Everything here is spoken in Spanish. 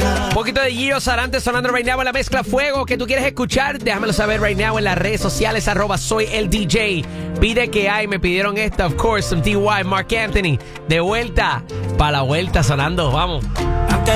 Un poquito de Gio Sarante sonando right now en la mezcla Fuego. Que tú quieres escuchar, déjamelo saber right now en las redes sociales, @soyeldj. Pide que hay, me pidieron esta, of course, some DY, Mark Anthony. De vuelta, para la vuelta sonando, vamos.